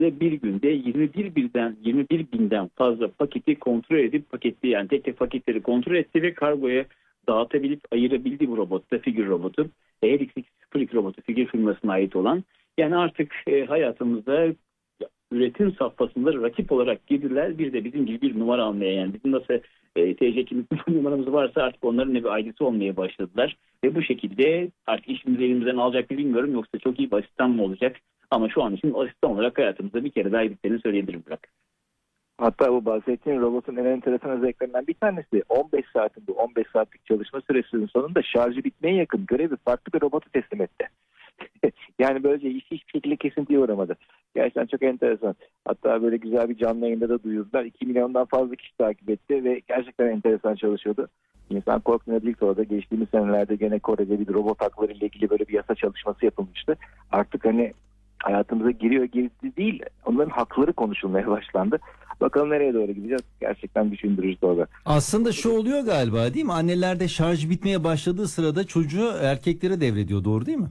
size bir günde 21 binden fazla paketi kontrol edip yani tek tek paketleri kontrol etti ve kargoya dağıtabilip ayırabildi bu robotta, figür robotu. X02 robotu figür firmasına ait olan. Yani artık hayatımızda üretim safhasında rakip olarak girdiler. Bir de bizim gibi bir numara almaya, yani bizim nasıl TC kimlik numaramız varsa artık onların bir ailesi olmaya başladılar. Ve bu şekilde artık işimizi elimizden alacak mı bilmiyorum, yoksa çok iyi bir asistan mı olacak? Ama şu an için asistan olarak hayatımızda bir kere daha gittiğini söyleyebilirim Burak. Hatta bu bahsettiğin robotun en enteresan özelliklerinden bir tanesi 15 saatlik çalışma süresinin sonunda şarjı bitmeye yakın görevi farklı bir robotu teslim etti. Yani böylece hiçbir şekilde kesintiye uğramadı. Gerçekten çok enteresan. Hatta böyle güzel bir canlı yayında da duyurdular. 2 milyondan fazla kişi takip etti ve gerçekten enteresan çalışıyordu. İnsan korkmuyor birlikte orada geçtiğimiz senelerde gene Kore'de bir robot hakları ile ilgili böyle bir yasa çalışması yapılmıştı. Artık hani hayatımıza girdi değil, onların hakları konuşulmaya başlandı. Bakalım nereye doğru gideceğiz? Gerçekten düşündürücü orada. Aslında şu oluyor galiba, değil mi? Anneler de şarj bitmeye başladığı sırada çocuğu erkeklere devrediyor, doğru değil mi?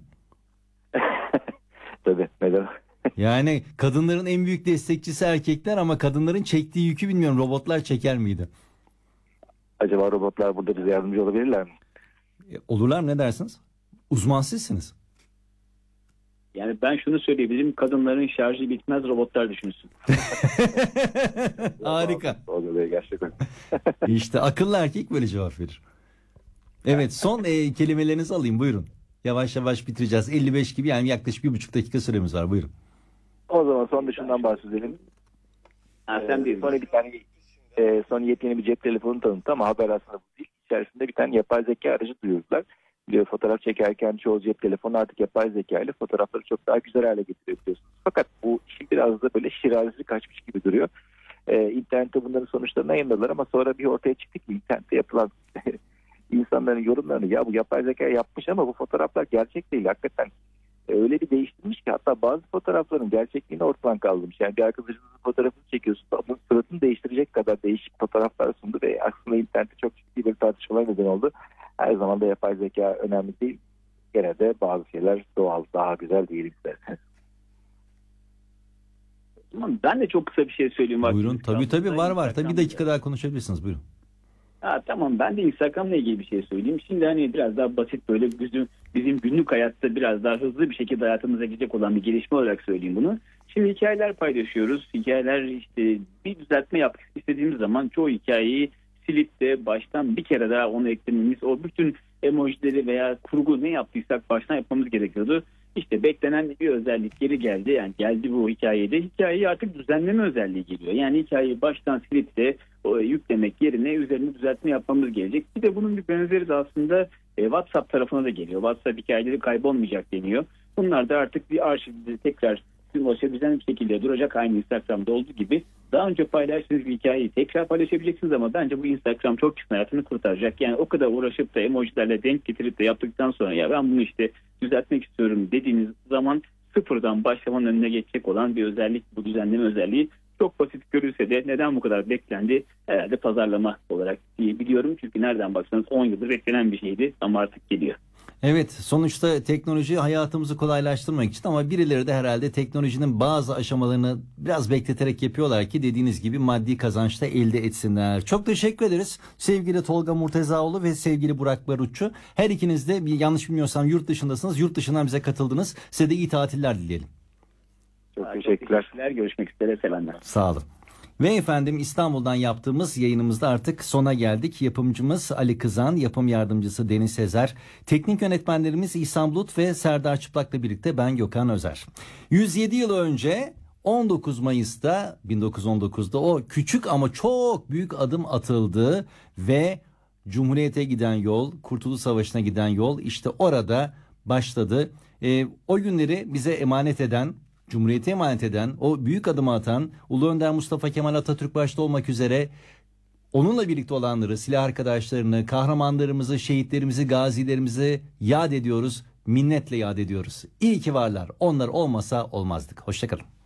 Tabii. Neden? Yani kadınların en büyük destekçisi erkekler ama kadınların çektiği yükü bilmiyorum, robotlar çeker miydi? Acaba robotlar burada bize yardımcı olabilirler mi? Olurlar, ne dersiniz? Uzman sizsiniz. Yani ben şunu söyleyebilirim. Kadınların şarjı bitmez, robotlar düşünsün. Harika. Oluyor gerçekten. İşte akıllı erkek böyle cevap verir. Evet, son kelimelerinizi alayım, buyurun. Yavaş yavaş bitireceğiz. 55 gibi, yani yaklaşık 1,5 dakika süremiz var, buyurun. O zaman son dışından bahsedelim. Son yepyeni bir cep telefonu tanıttı ama haber aslında bu değil. İçerisinde bir tane yapay zeka aracı duyurdular. Biliyor, fotoğraf çekerken çoğu cep telefonu artık yapay zeka ile fotoğrafları çok daha güzel hale getiriyorsunuz. Fakat bu işin biraz da böyle şirazesi kaçmış gibi duruyor. İnternette bunların sonuçlarını yayınladılar ama sonra bir ortaya çıktı ki internette yapılan insanların yorumlarını, ya bu yapay zeka yapmış ama bu fotoğraflar gerçek değil. Hakikaten öyle bir değiştirmiş ki hatta bazı fotoğrafların gerçekliğini ortadan kaldırmış. Yani bir arkadaşınızın fotoğrafını çekiyorsunuz, onun suratını değiştirecek kadar değişik fotoğraflar sundu ve aslında internette çok ciddi bir tartışmalar neden oldu. Her zaman da yapay zeka önemli değil. Gene de bazı şeyler doğal, daha güzel diyelim isterseniz. Ben de çok kısa bir şey söyleyeyim. Buyurun, tabii var. Tabii bir dakika daha konuşabilirsiniz, buyurun. Tamam, ben de Instagram'la ilgili bir şey söyleyeyim. Şimdi hani biraz daha basit, böyle bizim günlük hayatta biraz daha hızlı bir şekilde hayatımıza gidecek olan bir gelişme olarak söyleyeyim bunu. Şimdi hikayeler paylaşıyoruz. Hikayeler işte bir düzeltme yapmak istediğimiz zaman çoğu hikayeyi silip de baştan bir kere daha onu eklememiz, o bütün emojileri veya kurgu ne yaptıysak baştan yapmamız gerekiyordu. İşte beklenen bir özellik geri geldi. Yani geldi bu hikayede. Hikayeyi artık düzenleme özelliği geliyor. Yani hikayeyi baştan silip de yüklemek yerine üzerine düzeltme yapmamız gelecek. Bir de bunun bir benzeri de aslında WhatsApp tarafına da geliyor. WhatsApp hikayeleri kaybolmayacak deniyor. Bunlar da artık bir arşivde tekrar düzenli bir şekilde duracak, aynı Instagram'da olduğu gibi. Daha önce paylaştığınız bir hikayeyi tekrar paylaşabileceksiniz ama bence bu Instagram çok kişinin hayatını kurtaracak. Yani o kadar uğraşıp da emojilerle denk getirip de yaptıktan sonra ya ben bunu işte düzeltmek istiyorum dediğiniz zaman sıfırdan başlamanın önüne geçecek olan bir özellik, bu düzenleme özelliği. Çok basit görülse de neden bu kadar beklendi? Herhalde pazarlama olarak diyebiliyorum. Çünkü nereden baksanız 10 yıldır beklenen bir şeydi ama artık geliyor. Evet, sonuçta teknoloji hayatımızı kolaylaştırmak için ama birileri de herhalde teknolojinin bazı aşamalarını biraz bekleterek yapıyorlar ki dediğiniz gibi maddi kazanç da elde etsinler. Çok teşekkür ederiz sevgili Tolga Murtezaoğlu ve sevgili Burak Barutçu. Her ikiniz de yanlış bilmiyorsam yurt dışındasınız. Yurt dışından bize katıldınız. Size de iyi tatiller dileyelim. Çok teşekkürler. Görüşmek üzere, sevenler. Sağ olun. Ve efendim İstanbul'dan yaptığımız yayınımızda artık sona geldik. Yapımcımız Ali Kızan, yapım yardımcısı Deniz Sezer, teknik yönetmenlerimiz İhsan Bulut ve Serdar Çıplak'la birlikte ben Gökhan Özer. 107 yıl önce 19 Mayıs'ta 1919'da o küçük ama çok büyük adım atıldı ve Cumhuriyet'e giden yol, Kurtuluş Savaşı'na giden yol işte orada başladı. O günleri bize emanet eden, Cumhuriyete emanet eden, o büyük adımı atan Ulu Önder Mustafa Kemal Atatürk başta olmak üzere onunla birlikte olanları, silah arkadaşlarını, kahramanlarımızı, şehitlerimizi, gazilerimizi yad ediyoruz, minnetle yad ediyoruz. İyi ki varlar. Onlar olmasa olmazdık. Hoşça kalın.